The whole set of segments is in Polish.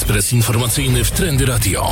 Ekspres informacyjny w Trendy Radio.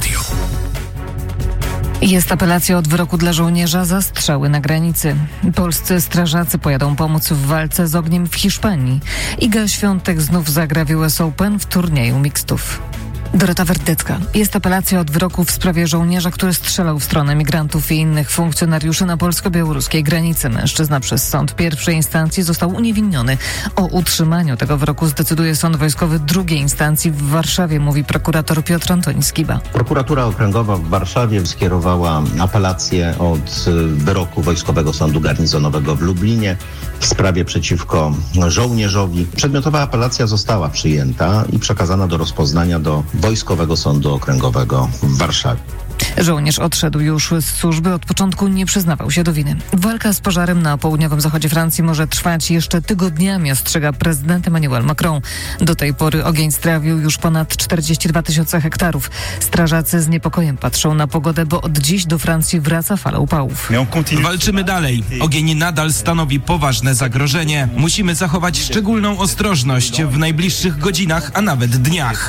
Jest apelacja od wyroku dla żołnierza za strzały na granicy. Polscy strażacy pojadą pomóc w walce z ogniem w Hiszpanii. Iga Świątek znów zagra w US Open w turnieju mixtów. Dorota Werdecka. Jest apelacja od wyroku w sprawie żołnierza, który strzelał w stronę migrantów i innych funkcjonariuszy na polsko-białoruskiej granicy. Mężczyzna przez sąd pierwszej instancji został uniewinniony. O utrzymaniu tego wyroku zdecyduje sąd wojskowy drugiej instancji w Warszawie, mówi prokurator Piotr Antoni Skiba. Prokuratura Okręgowa w Warszawie skierowała apelację od wyroku Wojskowego Sądu Garnizonowego w Lublinie w sprawie przeciwko żołnierzowi. Przedmiotowa apelacja została przyjęta i przekazana do rozpoznania do Wojskowego Sądu Okręgowego w Warszawie. Żołnierz odszedł już z służby, od początku nie przyznawał się do winy. Walka z pożarem na południowym zachodzie Francji może trwać jeszcze tygodniami, ostrzega prezydent Emmanuel Macron. Do tej pory ogień strawił już ponad 42 000 hektarów. Strażacy z niepokojem patrzą na pogodę, bo od dziś do Francji wraca fala upałów. Walczymy dalej. Ogień nadal stanowi poważne zagrożenie. Musimy zachować szczególną ostrożność w najbliższych godzinach, a nawet dniach.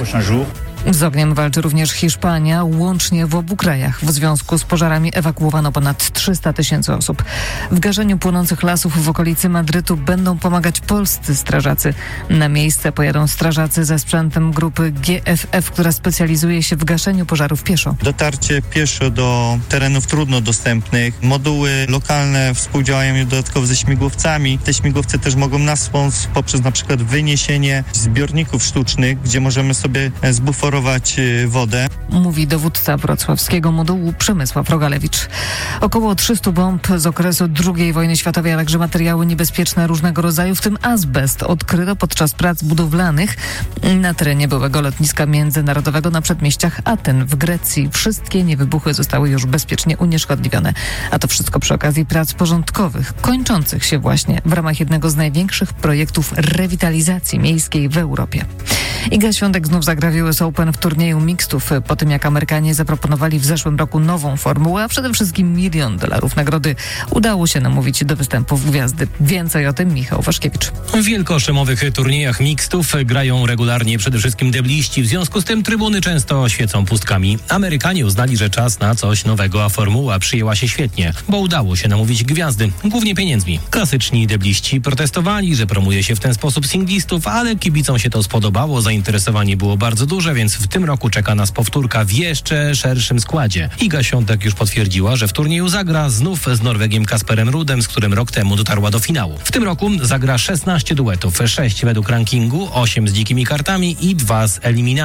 Z ogniem walczy również Hiszpania, łącznie w obu krajach. W związku z pożarami ewakuowano ponad 300 000 osób. W gaszeniu płonących lasów w okolicy Madrytu będą pomagać polscy strażacy. Na miejsce pojadą strażacy ze sprzętem grupy GFF, która specjalizuje się w gaszeniu pożarów pieszo. Dotarcie pieszo do terenów trudno dostępnych. Moduły lokalne współdziałają dodatkowo ze śmigłowcami. Te śmigłowce też mogą nas wspomóc poprzez na przykład wyniesienie zbiorników sztucznych, gdzie możemy sobie zbuforować wodę. Mówi dowódca wrocławskiego modułu Przemysław Rogalewicz. Około 300 bomb z okresu II wojny światowej, a także materiały niebezpieczne różnego rodzaju, w tym azbest, odkryto podczas prac budowlanych na terenie byłego lotniska międzynarodowego na przedmieściach Aten w Grecji. Wszystkie niewybuchy zostały już bezpiecznie unieszkodliwione. A to wszystko przy okazji prac porządkowych, kończących się właśnie w ramach jednego z największych projektów rewitalizacji miejskiej w Europie. Iga Świątek znów zagra w US Open w turnieju mixtów po tym, jak Amerykanie zaproponowali w zeszłym roku nową formułę, a przede wszystkim $1 milion nagrody. Udało się namówić do występów gwiazdy. Więcej o tym Michał Waszkiewicz. W wielkoszemowych turniejach mixtów grają regularnie przede wszystkim debliści. W związku z tym trybuny często świecą pustkami. Amerykanie uznali, że czas na coś nowego, a formuła przyjęła się świetnie, bo udało się namówić gwiazdy, głównie pieniędzmi. Klasyczni debliści protestowali, że promuje się w ten sposób singlistów, ale kibicom się to spodobało. Zainteresowanie było bardzo duże, więc w tym roku czeka nas powtórka w jeszcze szerszym składzie. Iga Świątek już potwierdziła, że w turnieju zagra znów z Norwegiem Kasperem Rudem, z którym rok temu dotarła do finału. W tym roku zagra 16 duetów, 6 według rankingu, 8 z dzikimi kartami i 2 z eliminacji.